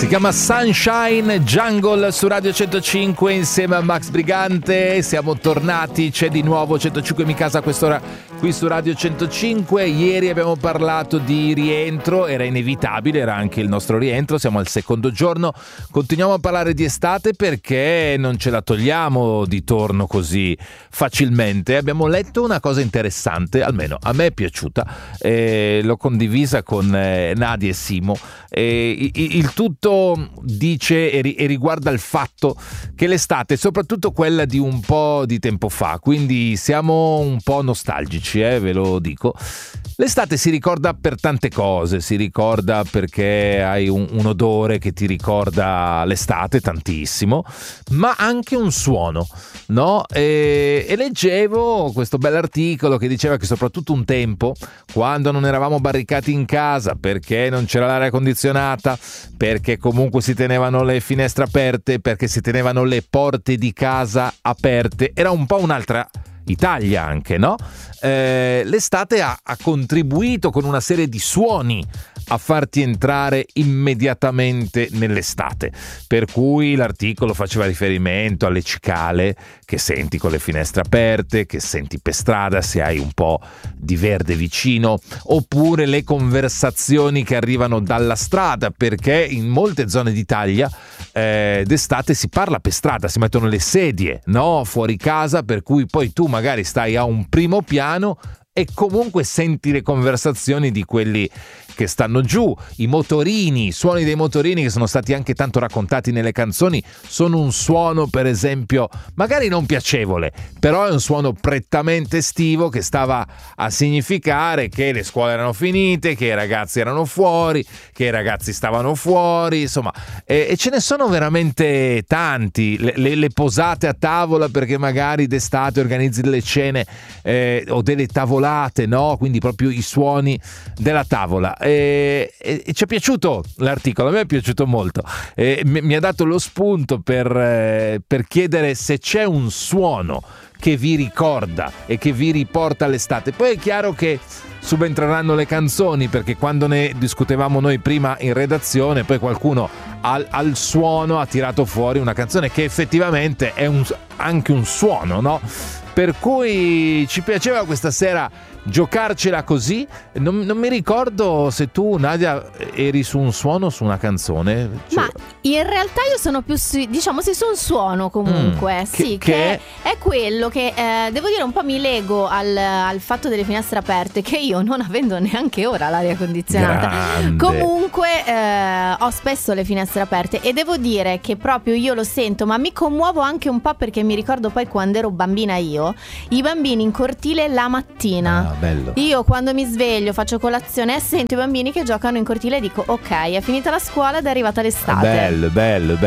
Si chiama Sunshine Jungle su Radio 105 insieme a Max Brigante. Siamo tornati, c'è di nuovo 105 Mi Casa a quest'ora qui su Radio 105. Ieri abbiamo parlato di rientro, era inevitabile, era anche il nostro rientro, siamo al secondo giorno. Continuiamo a parlare di estate perché non ce la togliamo di torno così facilmente. Abbiamo letto una cosa interessante, almeno a me è piaciuta, l'ho condivisa con Nadia e Simo. Il tutto dice e riguarda il fatto che l'estate, soprattutto quella di un po' di tempo fa, quindi siamo un po' nostalgici, ve lo dico. L'estate si ricorda per tante cose, si ricorda perché hai un odore che ti ricorda l'estate tantissimo, ma anche un suono, no? E leggevo questo bell'articolo che diceva che soprattutto un tempo, quando non eravamo barricati in casa perché non c'era l'aria condizionata, perché comunque si tenevano le finestre aperte, perché si tenevano le porte di casa aperte, era un po' un'altra Italia anche, no? L'estate ha contribuito con una serie di suoni a farti entrare immediatamente nell'estate, per cui l'articolo faceva riferimento alle cicale che senti con le finestre aperte, che senti per strada se hai un po' di verde vicino, oppure le conversazioni che arrivano dalla strada, perché in molte zone d'Italia d'estate si parla per strada, si mettono le sedie, no? Fuori casa, per cui poi tu magari stai a un primo piano e comunque senti le conversazioni di quelli che stanno giù, i motorini, i suoni dei motorini che sono stati anche tanto raccontati nelle canzoni, sono un suono, per esempio, magari non piacevole, però è un suono prettamente estivo che stava a significare che le scuole erano finite, che i ragazzi erano fuori, che i ragazzi stavano fuori, insomma, e ce ne sono veramente tanti, le posate a tavola, perché magari d'estate organizzi delle cene o delle tavolate, no? Quindi proprio i suoni della tavola. E ci è piaciuto l'articolo, a me è piaciuto molto, mi ha dato lo spunto per chiedere se c'è un suono che vi ricorda e che vi riporta all'estate. Poi è chiaro che subentreranno le canzoni, perché quando ne discutevamo noi prima in redazione, poi qualcuno al suono ha tirato fuori una canzone che effettivamente è anche un suono, no? Per cui ci piaceva questa sera giocarcela così. Non mi ricordo se tu, Nadia, eri su un suono o su una canzone. Ma in realtà io sono più su un suono comunque, che è quello che devo dire un po' mi lego al fatto delle finestre aperte, che io, non avendo neanche ora l'aria condizionata, comunque ho spesso le finestre aperte, e devo dire che proprio io lo sento, ma mi commuovo anche un po' perché mi ricordo poi quando ero bambina io, i bambini in cortile la mattina. Bello. Io quando mi sveglio, faccio colazione e sento i bambini che giocano in cortile e dico ok, è finita la scuola ed è arrivata l'estate. Bello,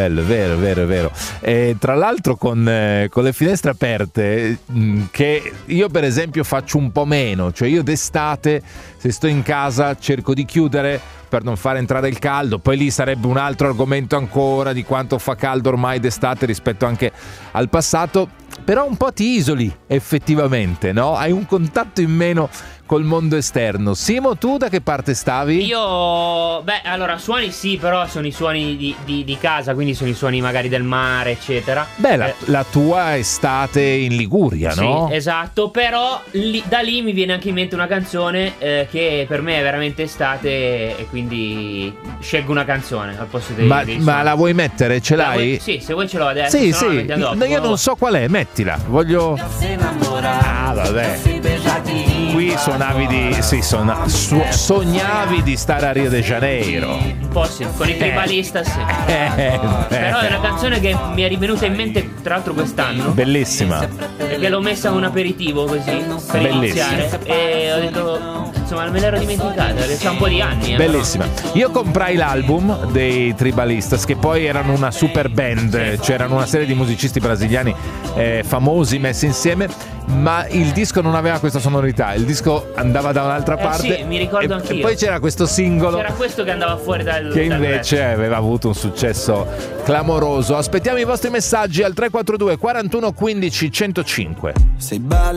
vero. E tra l'altro con le finestre aperte, che io per esempio faccio un po' meno, cioè io d'estate, se sto in casa, cerco di chiudere per non far entrare il caldo. Poi lì sarebbe un altro argomento ancora di quanto fa caldo ormai d'estate rispetto anche al passato, però un po' ti isoli effettivamente, no? Hai un contatto in meno col mondo esterno. Simo, tu da che parte stavi? Io, allora suoni sì, però sono i suoni di casa, quindi sono i suoni magari del mare, eccetera. La tua estate in Liguria, no? Sì, esatto, però da lì mi viene anche in mente una canzone che per me è veramente estate, e quindi scelgo una canzone al posto dei suoni. Ma la vuoi mettere? Ce l'hai? Sì, se vuoi ce l'ho adesso. Sì. Io non so qual è, mettila. Voglio. Vabbè. Qui sognavi di stare a Rio de Janeiro. Un po' sì, con i Tribalistas sì. Però è una canzone che mi è rivenuta in mente tra l'altro quest'anno. Bellissima. Perché l'ho messa a un aperitivo così per iniziare, e ho detto insomma me l'ero dimenticata, perché c'ha un po' di anni. Bellissima. Io comprai l'album dei Tribalistas, che poi erano una super band, c'erano una serie di musicisti brasiliani famosi messi insieme, ma il disco non aveva questa sonorità, il disco andava da un'altra parte. Sì, mi ricordo anch'io. E poi c'era questo singolo, c'era questo che andava fuori che invece aveva avuto un successo clamoroso. Aspettiamo i vostri messaggi al 342 41 15 105.